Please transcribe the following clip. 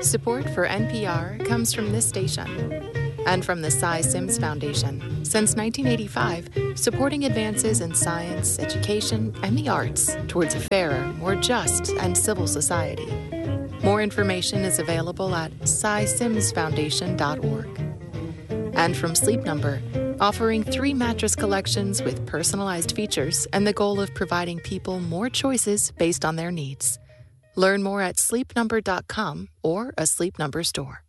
Support for NPR comes from this station and from the Cy Sims Foundation. Since 1985, supporting advances in science, education, and the arts towards a fairer, more just, and civil society. More information is available at cysimsfoundation.org. And from Sleep Number, offering 3 mattress collections with personalized features and the goal of providing people more choices based on their needs. Learn more at sleepnumber.com or a Sleep Number store.